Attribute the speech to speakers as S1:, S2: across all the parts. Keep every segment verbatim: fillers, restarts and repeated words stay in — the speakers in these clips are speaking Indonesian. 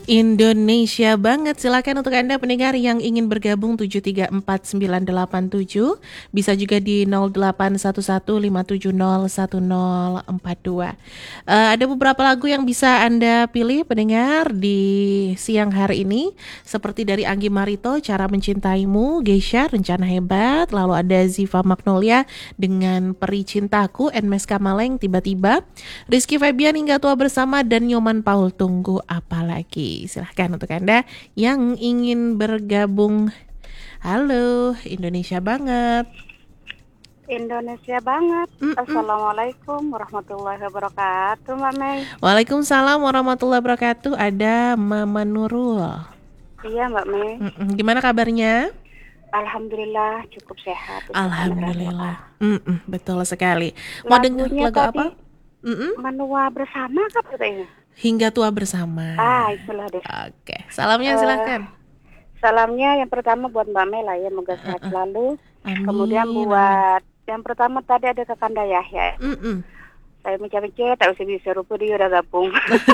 S1: Indonesia banget. Silakan untuk Anda pendengar yang ingin bergabung tujuh tiga empat sembilan delapan tujuh, bisa juga di nol delapan satu satu lima tujuh nol satu nol empat dua. Uh, ada beberapa lagu yang bisa Anda pilih pendengar di siang hari ini, seperti dari Anggi Marito, Cara Mencintaimu, Geisha, Rencana Hebat, lalu ada Ziva Magnolia dengan Peri Cintaku, Enmes Kamaleng, Tiba-tiba, Rizky Febian, Hingga Tua Bersama, dan Nyoman Paul, Tunggu Apa Lagi. Silahkan untuk Anda yang ingin bergabung. Halo, Indonesia banget.
S2: Indonesia banget. Mm-mm. Assalamualaikum warahmatullahi wabarakatuh, Mbak Mei.
S1: Waalaikumsalam warahmatullahi wabarakatuh. Ada Mama Nurul.
S2: Iya, Mbak Mei.
S1: Mm-mm. Gimana kabarnya?
S2: Alhamdulillah cukup sehat.
S1: Alhamdulillah. Mm-mm, betul sekali. Mau dengar lagu apa?
S2: Mm-mm. Menua Bersama katanya.
S1: Hingga Tua Bersama.
S2: Ah, itulah deh.
S1: Oke, salamnya uh, silahkan.
S2: Salamnya yang pertama buat Mbak Mei lah ya, semoga sehat uh-uh. selalu.
S1: Amin.
S2: Kemudian buat amin. Yang pertama tadi ada Kakanda Yahya.
S1: Mm-mm.
S2: Saya mencari-cari tak usah bisa rupa dia udah gabung.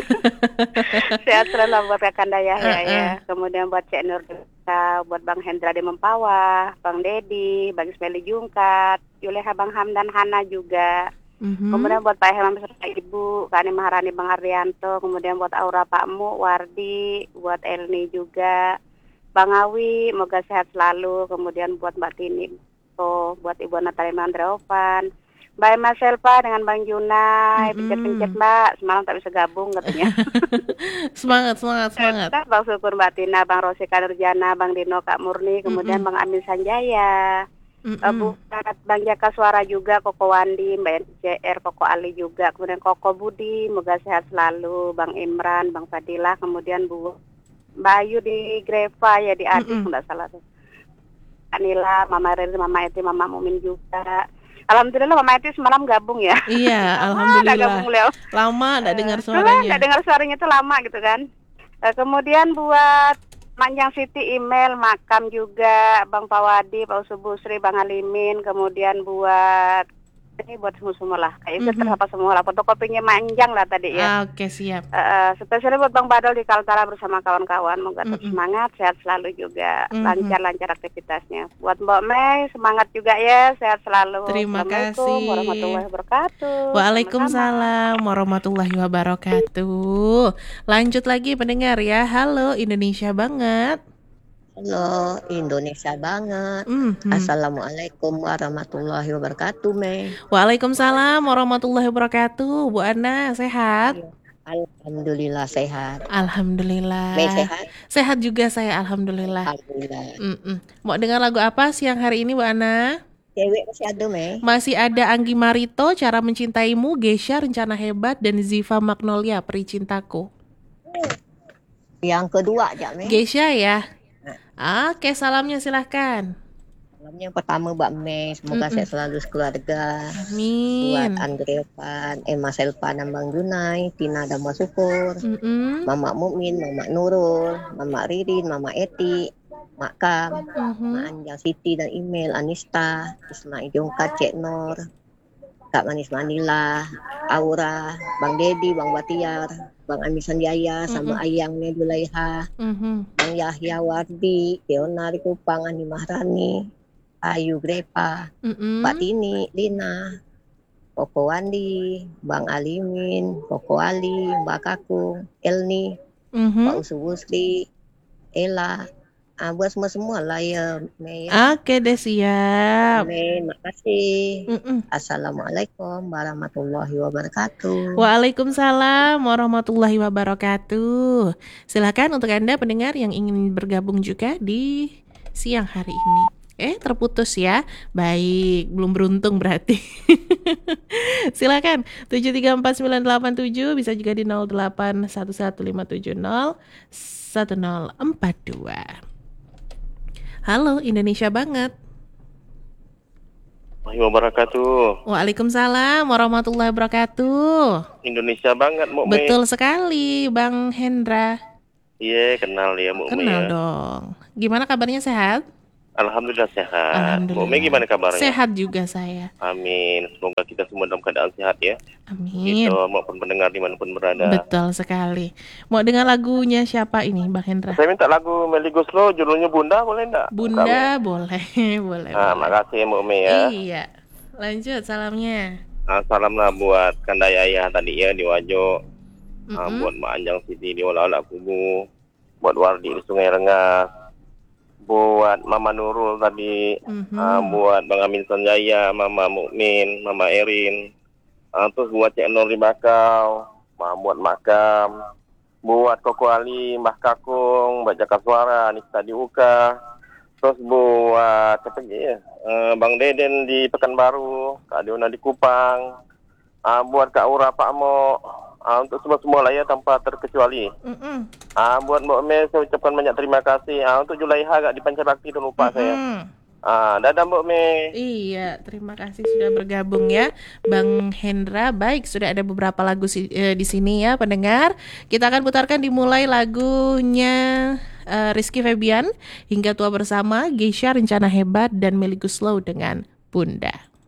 S2: Sehat selalu buat Kakanda Yahya uh-uh. ya. Kemudian buat Cek Nur, buat Bang Hendra di Mempawah, Bang Dedi, Bang Ismaili Jungkat, Yuleha, Bang Hamdan, Hana juga. Mm-hmm. Kemudian buat Pak Herman beserta Ibu, Kak Ani Maharani, Bang Ardianto, kemudian buat Aura, Pak Mu, Wardi, buat Elni juga, Bang Awi, semoga sehat selalu, kemudian buat Mbak Tini, oh, buat Ibu Natali Mandreovan, Mbak Emma Selva dengan Bang Junai, mm-hmm. pencet-pencet Mbak, semalam tak bisa gabung katanya.
S1: Semangat, semangat, semangat.
S2: Bang Syukur, Mbak Tina, Bang Rosi Kanurjana, Bang Dino, Kak Murni, kemudian mm-hmm. Bang Amin Sanjaya. Uh, buat Bang Jaka Suara juga, Koko Wandi, Mbak J R, Koko Ali juga, kemudian Koko Budi, moga sehat selalu, Bang Imran, Bang Fadilah, kemudian Bu Mbak Ayu di Greva ya di Adik, nggak salah tuh. Anila, Mama Riri, Mama Eti, Mama Mumin juga. Alhamdulillah Mama Eti semalam gabung ya.
S1: Iya, alhamdulillah.
S2: Gabung beliau.
S1: Lama nggak uh, dengar suaranya.
S2: Nggak dengar suaranya itu lama gitu kan. Uh, kemudian buat Manjang Siti email, Makam juga, Bang Pawadi, Pak Usubusri, Bang Alimin, kemudian buat ini buat semua-semua lah, kayak itu mm-hmm. terhapa semua lah, fotokopinya Manjang lah tadi ya.
S1: Ah, Oke okay, siap.
S2: Uh, spesialnya buat Bang Badol di Kaltara bersama kawan-kawan, moga tetap mm-hmm. semangat, sehat selalu juga, mm-hmm. lancar-lancar aktivitasnya. Buat Mbak Mei, semangat juga ya, sehat selalu.
S1: Terima kasih.
S2: Assalamualaikum warahmatullahi wabarakatuh.
S1: Waalaikumsalam warahmatullahi wabarakatuh. Lanjut lagi pendengar ya, halo Indonesia banget.
S3: Halo, Indonesia banget. Mm-hmm. Assalamualaikum warahmatullahi wabarakatuh, Mei.
S1: Waalaikumsalam warahmatullahi wabarakatuh. Bu Ana, sehat?
S3: Alhamdulillah sehat.
S1: Alhamdulillah.
S3: Mei sehat?
S1: Sehat juga saya, alhamdulillah.
S3: Alhamdulillah.
S1: Mm-mm. Mau dengar lagu apa siang hari ini, Bu Ana?
S3: Cewek masih ada, Mei.
S1: Masih ada Anggi Marito, Cara Mencintaimu, Geisha, Rencana Hebat, dan Ziva Magnolia, Peri Cintaku.
S3: Yang kedua aja, Mei.
S1: Geisha ya? Oke, salamnya silahkan.
S3: Salamnya yang pertama Mbak Mei, semoga Mm-mm. sehat selalu sekeluarga.
S1: Amin.
S3: Buat Andrevan, Emma Selva dan Bang Junai, Tina dan Mas Syukur, Mm-mm. Mama Mukmin, Mama Nurul, Mama Ririn, Mama Eti, Mak Kam, mm-hmm. Mak Anjang Siti dan Email, Anista, Ismail Jongkat, Cek Nur, Kak Manis Manila, Aura, Bang Dedi, Bang Batiar, Bang Ami Sanjaya, sama mm-hmm. Ayangnya Julaiha, mm-hmm. Bang Yahya Wardi, Keona Kupang, Ani Mahrani, Ayu Grepa, mm-hmm. Mbak Tini, Lina, Koko Wandi, Bang Alimin, Koko Ali, Mbak Kakung, Elni, mm-hmm. Pak Usubusri, Ella, ah, buat semua-semua lah ya, Mei.
S1: Oke deh, siap.
S3: Mei, makasih. Mm-mm. Assalamualaikum warahmatullahi wabarakatuh.
S1: Waalaikumsalam warahmatullahi wabarakatuh. Silakan untuk Anda pendengar yang ingin bergabung juga di siang hari ini. Eh, terputus ya. Baik, belum beruntung berarti. Silakan tujuh tiga empat sembilan delapan tujuh, bisa juga di nol delapan satu satu lima tujuh nol satu nol empat dua. Halo Indonesia banget.
S4: Warahmatullahi wabarakatuh.
S1: Waalaikumsalam warahmatullahi wabarakatuh.
S4: Indonesia banget, Mbak Mei.
S1: Betul sekali, Bang Hendra.
S4: Iya, kenal ya, Mbak Mei.
S1: Kenal
S4: ya.
S1: dong. Gimana kabarnya, sehat?
S4: Alhamdulillah sehat.
S1: Alhamdulillah.
S4: Mukmin gimana kabarnya?
S1: Sehat juga saya.
S4: Amin. Semoga kita semua dalam keadaan sehat ya.
S1: Amin.
S4: Gitu, maupun pendengar dimanapun berada.
S1: Betul sekali. Mau dengar lagunya siapa ini, Bang Hendra?
S4: Saya minta lagu Melly Goeslaw, judulnya Bunda, boleh enggak?
S1: Bunda, Kami? boleh, boleh.
S4: Nah,
S1: boleh.
S4: makasih Mukmin ya.
S1: Iya. Lanjut salamnya.
S4: Nah, salam lah buat Kandai Ayah tadi ya di Wajo. Mm-hmm. Nah, buat Mak Anjang Siti di Wala-Wala Kubu. Buat Wardi di Sungai Rengas. Buat Mama Nurul tadi. Mm-hmm. Nah, buat Bang Amin Sanjaya, Mama Mukmin, Mama Erin. Nah, terus buat Cik Nur di Bakau. Nah, buat Makam. Buat Koko Ali, Mbah Kakung, Mbak Jaka Suara, Anissa di Uka. Terus buat apa ya? Uh, Bang Deden di Pekanbaru, Kak Diona di Kupang, uh, buat Kak Ura Pak Mo, uh, untuk semua-semua lah ya tanpa terkecuali. Mm-mm. Uh, buat Mbak Mei saya ucapkan banyak terima kasih. Uh, untuk Julaiha gak di Pancabakti itu lupa Mm-mm. saya. Uh, dadah Mbak Mei.
S1: Iya, terima kasih sudah bergabung ya, Bang Hendra. Baik, sudah ada beberapa lagu si, eh, di sini ya, pendengar. Kita akan putarkan dimulai lagunya uh, Rizky Febian, Hingga Tua Bersama, Geisha Rencana Hebat, dan Melly Goeslaw dengan Bunda.